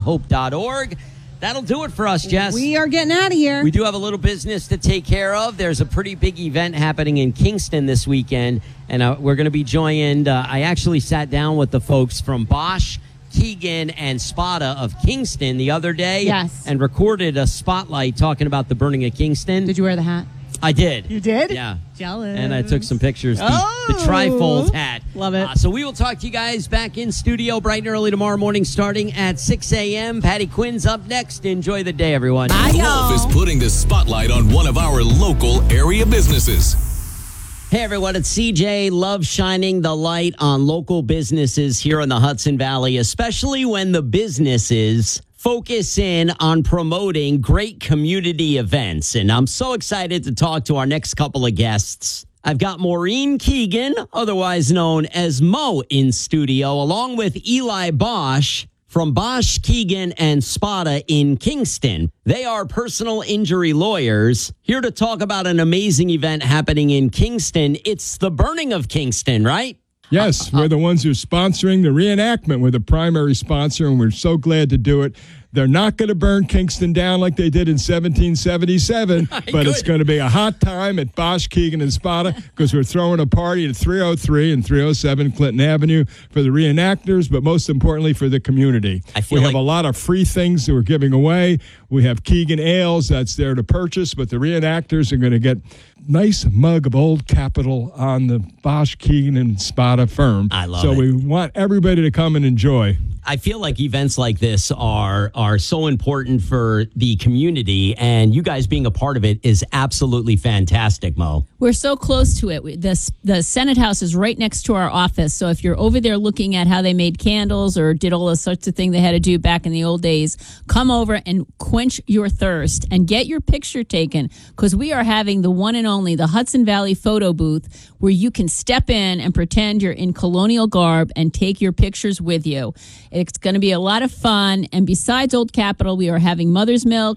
hope.org. That'll do it for us, Jess. We are getting out of here. We do have a little business to take care of. There's a pretty big event happening in Kingston this weekend, and we're going to be joined. I actually sat down with the folks from Bosch, Keegan, and Spada of Kingston the other day. Yes. And recorded a spotlight talking about the burning of Kingston. Did you wear the hat? I did. You did? Yeah. Jealous. And I took some pictures. The trifold hat. Love it. So we will talk to you guys back in studio bright and early tomorrow morning starting at 6 a.m. Patty Quinn's up next. Enjoy the day, everyone. Bye, y'all. Wolf is putting the spotlight on one of our local area businesses. Hey, everyone. It's CJ. Love shining the light on local businesses here in the Hudson Valley, especially when the businesses focus in on promoting great community events. And I'm so excited to talk to our next couple of guests. I've got Maureen Keegan, otherwise known as Mo, in studio, along with Eli Bosch from Bosch, Keegan, and Spada in Kingston. They are personal injury lawyers here to talk about an amazing event happening in Kingston. It's the burning of Kingston, right? Yes, we're the ones who are sponsoring the reenactment. We're the primary sponsor, and we're so glad to do it. They're not going to burn Kingston down like they did in 1777, but it's going to be a hot time at Bosch, Keegan, and Spada because we're throwing a party at 303 and 307 Clinton Avenue for the reenactors, but most importantly for the community. We have a lot of free things that we're giving away. We have Keegan Ales that's there to purchase, but the reenactors are going to get nice mug of Old Capitol on the Bosch, Keegan, and Spada firm. I love it. So we want everybody to come and enjoy. I feel like events like this are so important for the community, and you guys being a part of it is absolutely fantastic, Mo. We're so close to it. The Senate House is right next to our office, so if you're over there looking at how they made candles or did all the sorts of things they had to do back in the old days, come over and quench your thirst and get your picture taken, because we are having the one and only, the Hudson Valley photo booth, where you can step in and pretend you're in colonial garb and take your pictures with you. It's going to be a lot of fun. And besides Old Capitol, we are having Mother's Milk,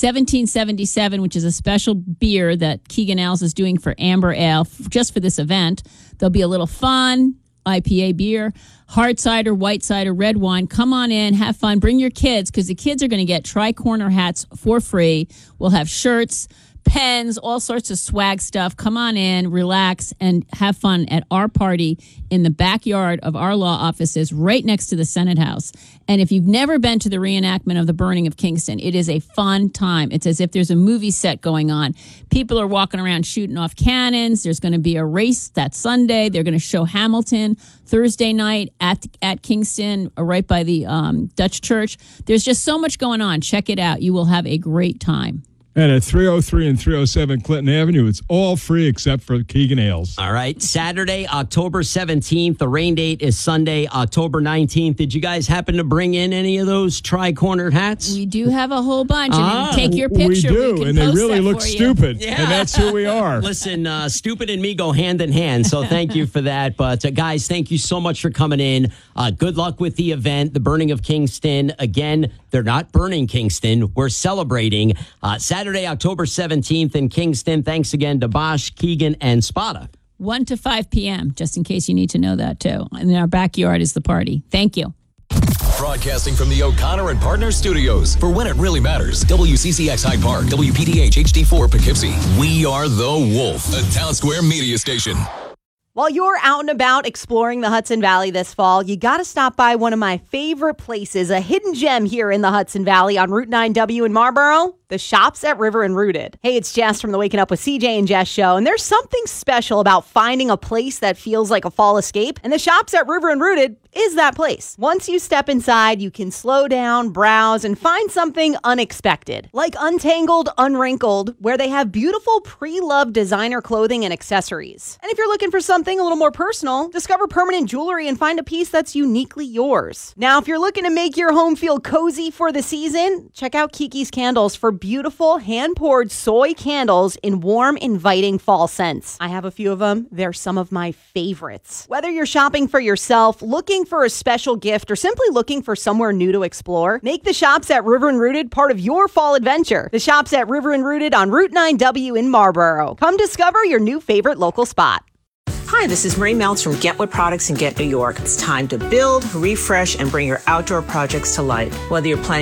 1777, which is a special beer that Keegan Ales is doing for Amber Ale just for this event. There'll be a little fun, IPA beer, hard cider, white cider, red wine. Come on in, have fun, bring your kids, because the kids are going to get tri-corner hats for free. We'll have shirts, pens, all sorts of swag stuff. Come on in, relax, and have fun at our party in the backyard of our law offices right next to the Senate House. And if you've never been to the reenactment of the burning of Kingston, it is a fun time. It's as if there's a movie set going on. People are walking around shooting off cannons. There's going to be a race that Sunday. They're going to show Hamilton Thursday night at Kingston, right by the Dutch Church. There's just so much going on. Check it out. You will have a great time. And at 303 and 307 Clinton Avenue, it's all free except for Keegan Ales. All right. Saturday, October 17th. The rain date is Sunday, October 19th. Did you guys happen to bring in any of those tri-cornered hats? We do have a whole bunch. And take your picture. We do, and they really look stupid. Yeah. And that's who we are. Listen, stupid and me go hand in hand, so thank you for that. But guys, thank you so much for coming in. Good luck with the event, the burning of Kingston. Again, they're not burning Kingston. We're celebrating Saturday, October 17th in Kingston. Thanks again to Bosch, Keegan, and Spada. 1 to 5 p.m., just in case you need to know that, too. And in our backyard is the party. Thank you. Broadcasting from the O'Connor and Partners Studios for when it really matters. WCCX Hyde Park, WPDH HD4 Poughkeepsie. We are the Wolf, a Town Square media station. While you're out and about exploring the Hudson Valley this fall, you got to stop by one of my favorite places, a hidden gem here in the Hudson Valley on Route 9W in Marlboro, the Shops at River and Rooted. Hey, it's Jess from the Waking Up with CJ and Jess show, and there's something special about finding a place that feels like a fall escape, and the Shops at River and Rooted is that place. Once you step inside, you can slow down, browse, and find something unexpected, like Untangled, Unwrinkled, where they have beautiful pre-loved designer clothing and accessories. And if you're looking for something a little more personal, discover permanent jewelry and find a piece that's uniquely yours. Now, if you're looking to make your home feel cozy for the season, check out Kiki's Candles for beautiful hand-poured soy candles in warm, inviting fall scents. I have a few of them. They're some of my favorites. Whether you're shopping for yourself, looking for a special gift, or simply looking for somewhere new to explore, make the Shops at River and Rooted part of your fall adventure. The Shops at River and Rooted on Route 9W in Marlboro. Come discover your new favorite local spot. Hi, this is Marie Meltz from Get What Products in Get New York. It's time to build, refresh, and bring your outdoor projects to life. Whether you're planning